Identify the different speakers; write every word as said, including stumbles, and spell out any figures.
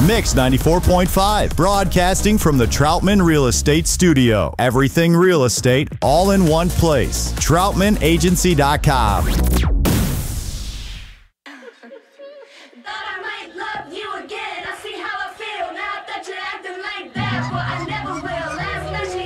Speaker 1: Mix ninety-four point five, broadcasting from the Troutman Real Estate Studio. Everything real estate, all in one place. Troutman Agency dot com.